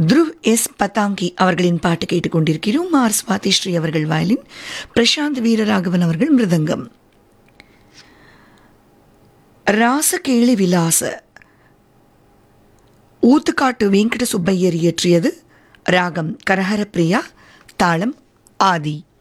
Dhruv S பதாங்கி அவர்களின் பாட்டு கேட்டுக்கொண்டிருக்கிறோம். ஆர் சுவாதிஸ்ரீ அவர்கள் வயலின், பிரசாந்த் வீரராகவன் அவர்கள் மிருதங்கம். ராசகேளி விலாச ஊத்துக்காட்டு வெங்கட சுப்பையர் இயற்றியது. ராகம் கரஹர பிரியா, தாளம் ஆதி.